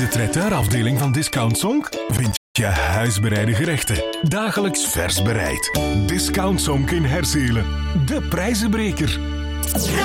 de traiteurafdeling van Discount Zonk vind je huisbereide gerechten. Dagelijks vers bereid. Discount Zonk in Herzelen. De prijzenbreker.